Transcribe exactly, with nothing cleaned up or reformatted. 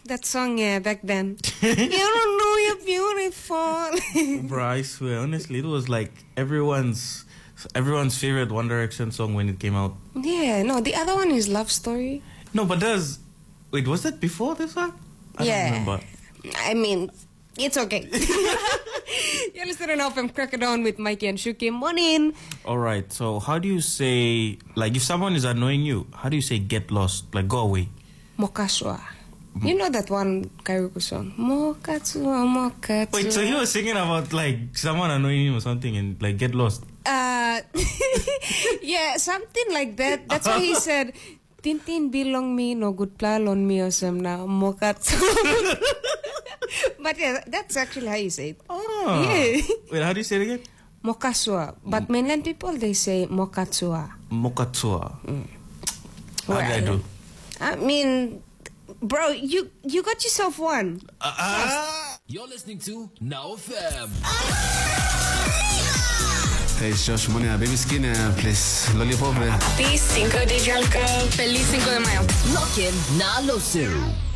that song yeah, back then. You don't know you're beautiful. Bro, I swear, honestly, it was like everyone's everyone's favorite One Direction song when it came out. Yeah, no, the other one is Love Story. No, but there's... Wait, was that before this one? I yeah. don't remember. I mean, it's okay. You're listening to F M Crackdown with Mikey and Shuki. Morning. All right, so how do you say... Like, if someone is annoying you, how do you say get lost? Like, go away? Mokaswa. You know that one Kairuku song? Mokatsua, Mokatsua. Wait, so he was singing about, like, someone annoying him or something and, like, get lost? Uh, yeah, something like that. That's why he said, Tintin bilong me, no good plalon me or some now, Mokatsua. But yeah, that's actually how you say it. Oh. Yeah. Wait, how do you say it again? Mokaswa. But mm. mainland people, they say Mokatsua. Mokatsua. Mm. How well, did I do? I mean... Bro, you you got yourself one. Uh, uh, You're listening to Now F M. Hey, it's Josh Money, Baby Skin, uh, please. Lollipop. Happy Cinco de Julio. Feliz Cinco de Mayo. Lock in, Nalo Zero.